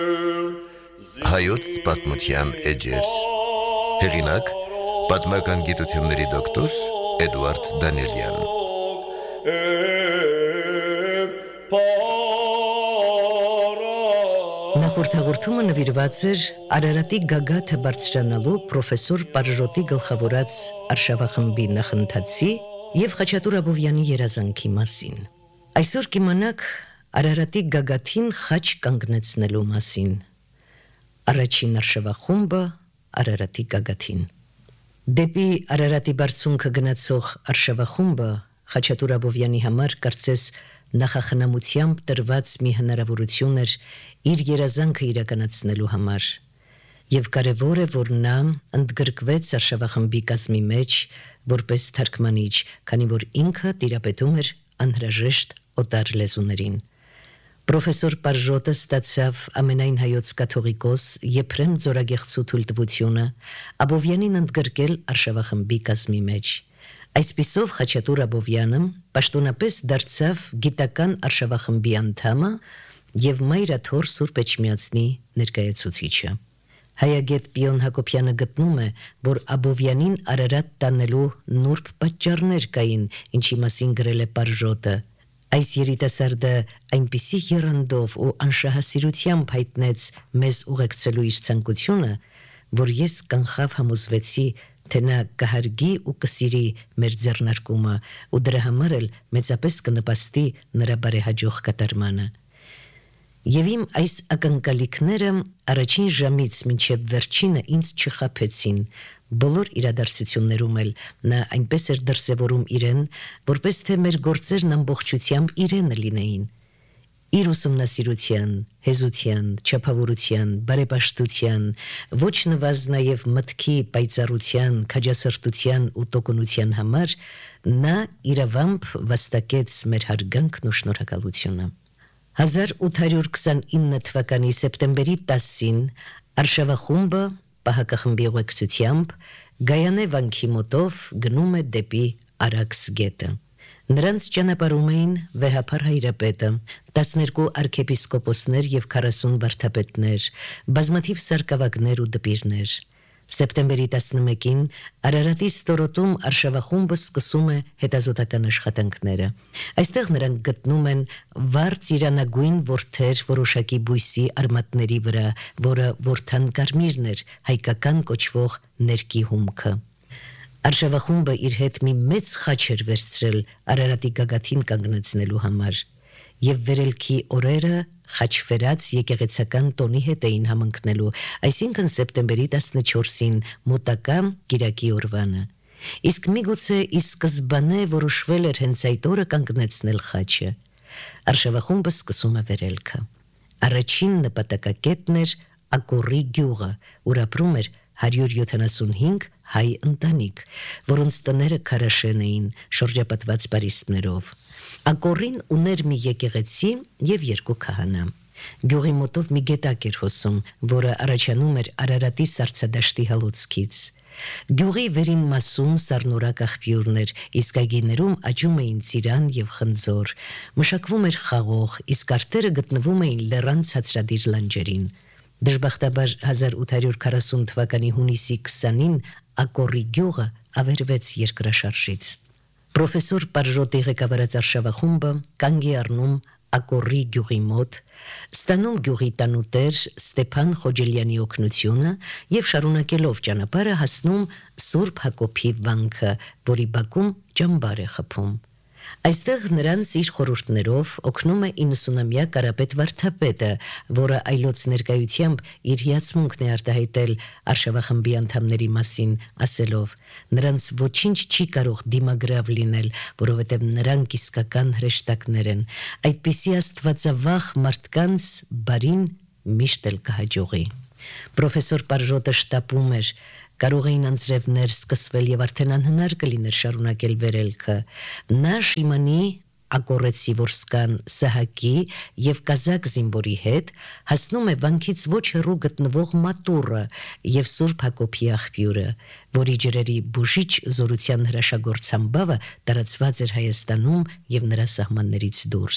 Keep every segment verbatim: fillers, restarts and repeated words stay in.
Հայոց պատմության էջեր Հեղինակ պատմական գիտությունների դոկտոր Էդուարդ Դանիելյան Նախորդ հաղորդումը նվիրված էր Արարատի գագաթը բարձրանալու պրոֆեսոր Պարժոտի գլխավորած արշավախմբի նախընթացի և Խաչատուր Աբովյանի երազանքի մասին։ Այսօր կիմանաք Արարատի գագաթին խաչ կանգնեցնելու մասին։ Առաջին արշավախումբը Արարատի գագաթին։ Դեպի Արարատի բարձունքը գնացող արշավախումբը Խաչատուր Աբովյանի համար կարծես նախախնամությամբ տրված մի հնարավորություն էր իր երազանքը իրականացնելու համար։ Եվ կարևոր է, որ նա ընդգրկվեց արշավախմբի կազմի մեջ որպես թարգմանիչ, քանի որ ինքը տիրապետում էր անհրաժեշտ օտար լեզուներին։ Պրոֆեսոր Պարժոտը ստացավ ամենայն հայոց կաթողիկոս Եփրեմ Ձորագեղցու թույլտվությունը Աբովյանին ընդգրկել արշավախմբի կազմի մեջ։ Այսպիսով Խաչատուր Աբովյանը պաշտոնապես դարձավ գիտական արշավախմբի անդամը և Մայրաթոր Սուրբ Էջմիածնի ներկայացուցիչը։ Հայագետ Պիոն Հակոբյանը գտնում է, որ Աբովյանին Արարատ տանելու նուրբ պատճառներ կային, ինչի մասին գրել է Պարժոտը։ Այս երիտասարդը այնպիսի եռանդով ու անշահասիրությամբ հայտնեց մեզ ուղեկցելու իր ցանկությունը, որ ես կանխավ համոզվեցի, թե նա կհարգի ու կսիրի մեր ձեռնարկումը ու դրա համար էլ մեծապես կնպաստի նրա բարեհաջող կատարմանը։ Եվ իմ այս ակնկալիքները առաջին ժամից մինչև վերջինը ինձ չխաբեցին, բոլոր իրադարձություններում էլ նա այնպես էր դրսևորում իրեն, որպես թե մեր գործերն ամբողջությամբ իրենը լինեին։ Իր ուսումնասիրության, հեզության, չափավորության, բարեպաշտության, ոչ նվազ նաև մտքի պայծառության, քաջասրտության ու տոկունության համար նա իրավամբ վաստակեց մեր հարգանքն ու շնորհակալությունը։ հազար ութ հարյուր քսանինը թվականի սեպտեմբերի տասին արշավախումբը պահակախմբի ուղեկցությամբ Գայանե վանքի մոտով գնում է դեպի Արաքս գետը։ Նրանց ճանապարհում էին վեհափար հայրապետը, տասներկու արքեպիսկոպոսներ և քառասուն վարդապետներ, բազմաթիվ սարկավագներ ու դպիրներ։ Սեպտեմբերի տասնմեկին Արարատի ստորոտում արշավախումբը սկսում է հետազոտական աշխատանքները։ Այստեղ նրանք գտնում են վառ ծիրանագույն որդեր որոշակի բույսի արմատների վրա, որը որդան կարմիրն էր, հայկական կոչվող ներկի հումքը։ Արշավախումբը իր հետ մի մեծ խաչ էր վերցրել Արարատի գագաթին կանգնեցնելու համար, և վերելքի օրերը խաչվերած եկեղեցական տոնի հետ էին համընկնելու, այսինքն սեպտեմբերի տասնչորսին մոտակա կիրակի օրվանը։ Իսկ միգուցե ի սկզբանե որոշվել էր հենց այդ օրը կանգնեցնել խաչը։ Արշավախումբը սկսում է վերելքը։ Առաջին նպատակակետն էր Ակոռի գյուղը, ուր ապրում էր հարյուր յոթանասունհինգ հայ ընտանիք, որոնց տները քարաշեն էին շրջապատված պարիսպներով։ Ակոռին ուներ մի եկեղեցի և երկու քահանա։ Գյուղի մոտով մի գետակ էր հոսում, որը առաջանում էր Արարատի սառցադաշտի հալոցքից։ Գյուղի վերին մասում սառնորակ աղբյուրներ, իսկ այգիներում աճում էին ծիրան և խնձոր, մշակվում էր խաղող, իսկ արտերը գտնվում էին լեռան ցածրադիր լանջերին։ Դժբախտաբար հազար ութ հարյուր քառասուն թվականի հունիսի քսանին Ակոռի գյուղը ավերվեց երկրաշարժից։ Պրոֆեսոր Պարժոտի ղեկավարած արշավախումբը կանգ է առնում Ակոռի գյուղի մոտ, ստանում գյուղի տանուտեր Ստեփան Խոջելյանի օգնությունը և շարունակելով ճանապարհը հասնում Սուրբ Հակոբի վանքը, որի բակում ճամբար է խփում։ Այստեղ նրանց իր խորհուրդներով օգնում է իննսունամյա Կարապետ վարդապետը, որը այլոց ներկայությամբ իր հիացմունքն է արտահայտել արշավախմբի անդամների մասին, ասելով. նրանց ոչինչ չի կարող դիմագրավ լինել, որովհետև նրանք իսկական հրեշտակներ են։ Այդպիսի աստվածավախ մարդկանց բարին միշտ էլ կհաջողի։ Պրոֆեսոր Պարժոտը շտապում էր, կարող էին անձրևներ սկսվել և արդեն անհնար կլիներ շարունակել վերելքը։ Նա շիմանի ակորեցի որսկան Սահակի և կազակ զինվորի հետ հասնում է վանքից ոչ հեռու գտնվող Մատուռը և Սուրբ Հակոբի աղբյուրը, որի ջրերի բուժիչ զորության հրաշագործ համբավը տարածված էր Հայաստանում և նրա սահմաններից դուրս։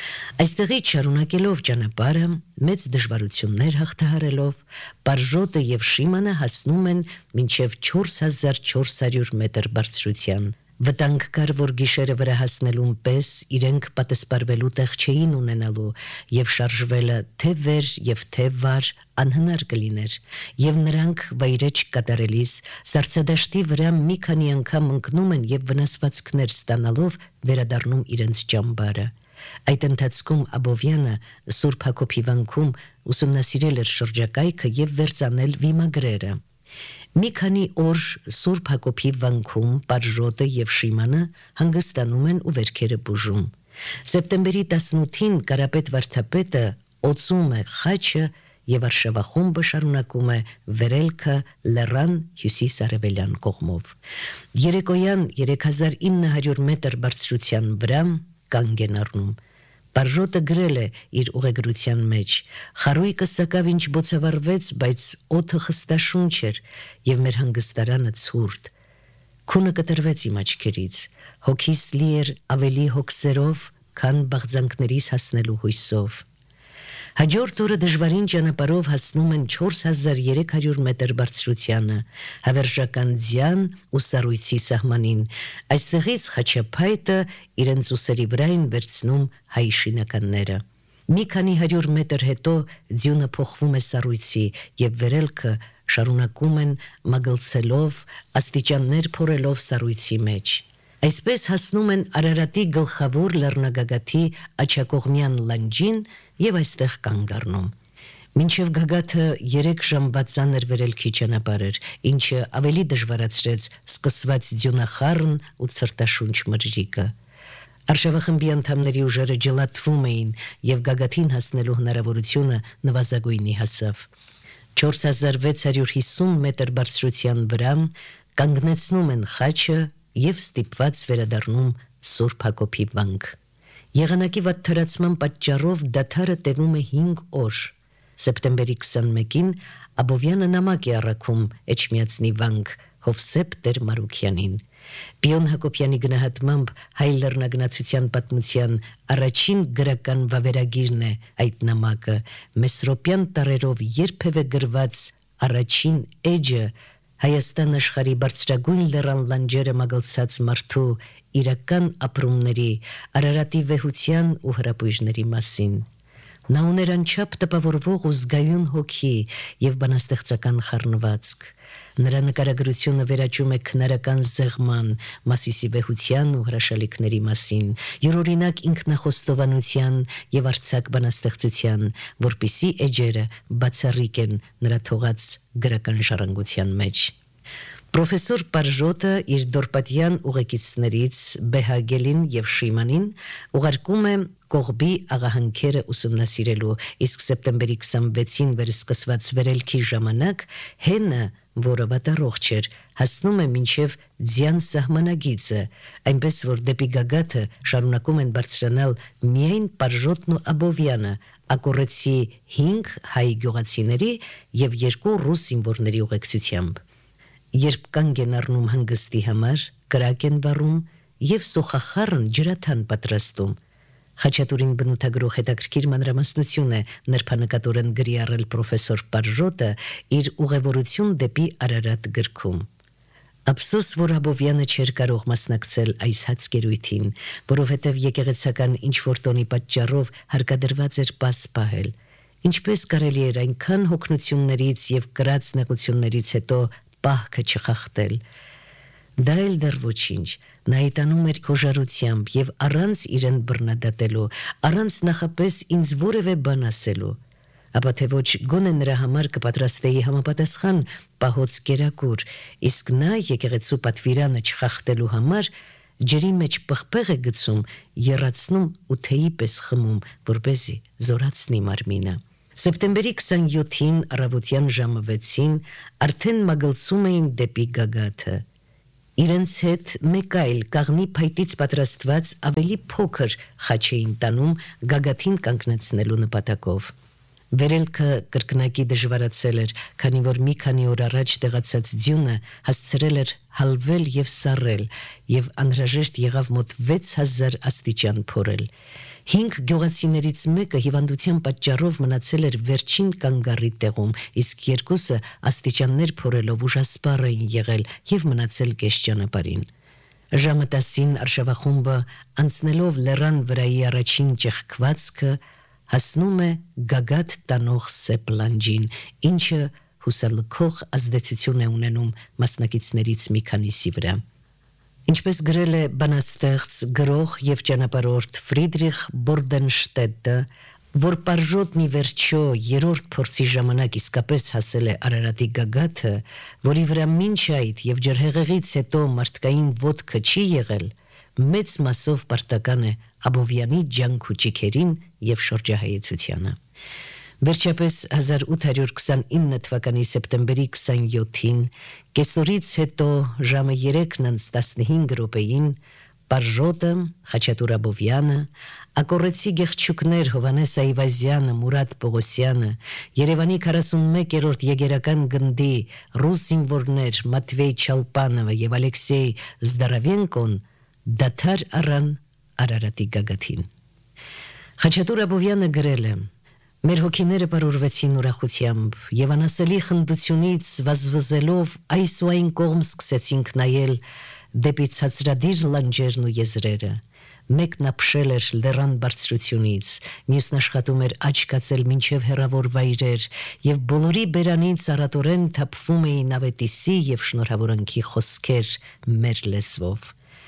Այստեղից շարունակելով ճանապարհը, մեծ դժվարություններ հաղթահարելով, Պարժոտը եւ Շիմանը հասնում են մինչև չորս հազար չորս հարյուր մետր բարձրության։ Վտանգ կար, որ գիշերը վրա հասնելուն պես իրենք պատասպարվելու տեղ չէին ունենալու եւ շարժվելը թե վեր եւ թե վար անհնար կլիներ, եւ նրանք վայրեջ կատարելիս սառցադաշտի վրա մի քանի անգամ ընկնում են եւ վնասվածքներ ստանալով վերադառնում իրենց ճամբարը։ Այդ ընթացքում Աբովյանը Սուրբ Հակոբի վանքում ուսումնասիրել էր շրջակայքը եւ վերցանել վիմագրերը։ Մի քանի օր Սուրբ Հակոբի վանքում Պարժոտը եւ Շիմանը հանգստանում են ու վերքերը բուժում։ Սեպտեմբերի տասնութին Կարապետ վարդապետը օծում է խաչը եւ արշավախումբը շարունակում է վերելքը լեռան հյուսիս-արևելյան կողմով։ Երեկոյան երեք հազար ինը հարյուր մետր բարձրության վրա կանգ են առնում։ Պարժոտը գրել է իր ուղեգրության մեջ. «Խարույկը սակավ ինչ բոցավառվեց, բայց օդը խստաշունչ էր եւ մեր հանգստարանը ցուրտ։ Քունը կտրվեց իմ աչքերից, հոգիս լի էր ավելի հոգսերով, քան բաղձանքներիս հասնելու հույսով»։ Հաջորդ օրը դժվարին ճանապարհով հասնում են չորս հազար երեք հարյուր մետր բարձրությանը, հավերժական ձյան ու սառույցի սահմանին։ Այստեղից խաչափայտը իրենց ուսերի վրա են վերցնում հայ շինականները։ Մի քանի հարյուր մետր հետո ձյունը փոխվում է սառույցի եւ վերելքը շարունակում են մագլցելով, աստիճաններ փորելով սառույցի մեջ։ Այսպես հասնում են Արարատի գլխավոր լեռնագագաթի աջակողմյան լանջին եւ այստեղ կանգ առնում։ Մինչև գագաթը երեք ժամվա ծանր վերելքի ճանապարհ էր, ինչը ավելի դժվարացրեց սկսված ձյունախառն ու ցրտաշունչ մրրիկը։ Արշավախմբի անդամների ուժերը ջլատվում էին եւ գագաթին հասնելու հնարավորությունը նվազագույնի հասավ։ չորս հազար վեց հարյուր հիսուն մետր բարձրության վրա կանգնեցնում են խաչը եւ ստիպված վերադառնում Սուրբ Հակոբի վանք։ Եղանակի վատթարացման պատճառով դադարը տևում է հինգ օր։ Սեպտեմբերի քսանմեկին Աբովյանը նամակ է առաքում Էջմիածնի վանք Հովսեփ Տեր Մարուքյանին։ Պիոն Հակոբյանի գնահատմամբ հայ լեռնագնացության պատմության առաջին գրական վավերագիրն է այդ նամակը, Մեսրոպյան տարերով երբևէ գրված առաջին էջը Հայաստան աշխարհի բարձրագույն լեռան լանջերը մագլցած մարդու իրական ապրումների, Արարատի վեհության ու հրապույժների մասին։ Նա ուներ անչափ տպավորվող ու զգայուն հոգի եւ բանաստեղծական խառնվածք։ Նրա նկարագրությունը վերաճում է քնարական զեղման, Մասիսի վեհության ու հրաշալիքների մասին, յուրօրինակ ինքնախոստովանության եւ արձակ բանաստեղծության, որպիսի էջերը բացառիկ են նրա թողած գրական ժառանգության մեջ։ Պրոֆեսոր Պարժոտը իր դորպատյան ուղեկիցներից Բեհագելին եւ Շիմանին ուղարկում է Կողբի աղահանքերը ուսումնասիրելու, իսկ սեպտեմբերի քսանվեցին վերսկսված վերելքի ժամանակ հենը, որը վատառողջ էր, հասնում է մինչև ձյան սահմանագիծը, այնպես որ դեպի գագաթը շարունակում են բարձրանալ միայն Պարժոտն ու Աբովյանը, ակորեցի հինգ հայ գյուղացիների եւ երկու ռուս զինվորների ուղեկցությամբ։ Երբ կանգ են առնում հանգստի համար, կրակ են վառում եւ սոխախառն ջրաթան պատրաստում։ Խաչատուրին բնութագրող հետաքրքիր մանրամասնություն է նրբանկատորեն գրի առել պրոֆեսոր Պարժոտը իր ուղևորություն դեպի Արարատ գրքում։ Ափսոս, որ Աբովյանը չէր կարող մասնակցել այս հացկերույթին, որովհետև եկեղեցական ինչ-որ տոնի պատճառով հարկադրված էր պաս պահել։ Ինչպես կարելի էր այնքան հոգնություններից եւ կրած նեղություններից հետո պահքը չխախտել։ Դա էլ դեռ ոչինչ, նա իտանում էր քոժարությամբ եւ առանց իրեն բռնադատելու, առանց նախապես ինձ որևէ բան ասելու, ապա թե ոչ գոնե նրա համար կպատրաստեի համապատասխան պահոց կերակուր, իսկ նա եկեղեցու պատվիրանը չխախտելու համար ջրի մեջ պղպեղ է գցում, եռացնում ու թեյի պես խմում, որպեսզի զորացնի մարմինը։ Սեպտեմբերի քսանյոթին առավոտյան ժամը վեցին արդեն մագլցում էին դեպի գագաթը։ Իրենց հետ մեկ այլ կաղնի փայտից պատրաստված ավելի փոքր խաչ էին տանում գագաթին կանգնեցնելու նպատակով։ Վերելքը կրկնակի դժվարացել էր, քանի որ մի քանի օր առաջ տեղացած ձյունը հասցրել էր հալվել եւ սառել եւ անհրաժեշտ եղավ մոտ վեց հազար աստիճան փորել։ Հինգ գյուղացիներից մեկը հիվանդության պատճառով մնացել էր վերջին կանգառի տեղում, իսկ երկուսը աստիճաններ փորելով ուժասպառ էին եղել եւ մնացել կես ճանապարհին։ Ժամը տասին արշավախումբը անցնելով լեռան վրայի առաջին ճեղքվածքը հասնում է գագաթ տանող սեփ լանջին, ինչը հուսալքող ազդեցություն է ունենում մասնակիցներից մի քանիսի վրա։ Ինչպես գրել է բանաստեղծ, գրող եւ ճանապարհորդ Ֆրիդրիխ Բորդենշտեդը, որ Պարժոտն ի վերջո երրորդ փորձի ժամանակ իսկապես հասել է Արարատի գագաթը, որի վրա մինչ այդ եւ ջրհեղեղից հետո մարդկային ոտքը չի եղել, մեծ մասով պարտական է Աբովյանի ջանք ու ճիքերին եւ շրջահայեցությանը։ Վերջապես հազար ութ հարյուր քսանինը թվականի սեպտեմբերի քսանյոթին կեսօրից հետո ժամը երեքն անց տասնհինգ րոպեին Պարժոտը, Խաչատուր Աբովյանը, ակորեցի գեղչուկներ Հովանես Այվազյանը, Մուրադ Պողոսյանը, Երևանի քառասունմեկերորդ եգերական գնդի ռուս զինվորներ Մատվեյ Չալպանովը եւ Ալեքսեյ Զդարավենկոն դադար առան Արարատի գագաթին։ Խաչատուր Աբովյանը գրել է. Մեր հոգիները պարուրվեցին ուրախությամբ եւ անասելի խնդությունից վազվզելով այս ու այն կողմ սկսեցինք նայել դեպի ցածրադիր լանջերն ու եզրերը։ Մեկն ապշել էր լեռան բարձրությունից, մյուսն աշխատում էր աչքացել մինչև հեռավոր վայրեր եւ բոլորի բերանից առատորեն թափվում էին ավետիսի եւ շնորհավորանքի խոսքեր մեր լեզվով։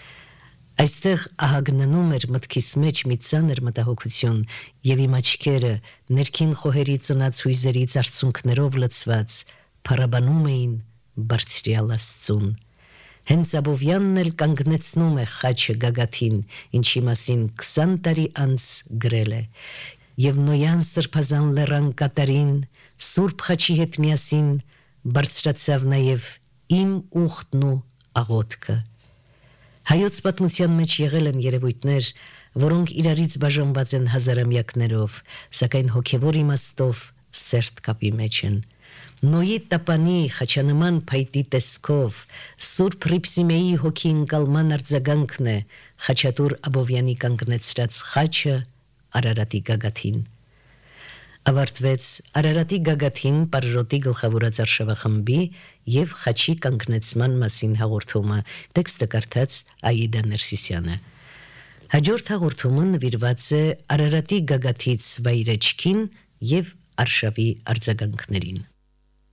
Այստեղ ահագնանում էր մտքիս մեջ մի ծանր մտահոգություն եւ իմ աչքերը ներքին խոհերի ծնած հույզերից արցունքներով լցված փառաբանում էին բարձրյալ Աստծուն։ Հենց Աբովյանն էլ կանգնեցնում է խաչը գագաթին, ինչի մասին քսան տարի անց գրել է. Եվ նոյան սրբազան լեռան կատարին, Սուրբ խաչի հետ միասին բարձրացավ նաեւ իմ ուխտն ու աղոթքը։ Հայոց պատմության մեջ եղել են երևույթներ, որոնք իրարից բաժանված են հազարամյակներով, սակայն հոգևոր իմաստով սերտ կապի մեջ են։ Նոյի տապանի խաչանման փայտի տեսքով Սուրբ Հռիփսիմեի հոգի ընկալման արձագանքն է Խաչատուր Աբովյանի կանգնեցրած խաչը Արարատի գագաթին։ Ավարտվեց Արարատի գագաթին Պարժոտի գլխավորած արշավախմբի եւ խաչի կանգնեցման մասին հաղորդումը, տեքստը կարդաց Աիդա Ներսիսյանը։ Հաջորդ հաղորդումը նվիրված է Արարատի գագաթից վայրեջքին եւ արշավի արձագանքներին։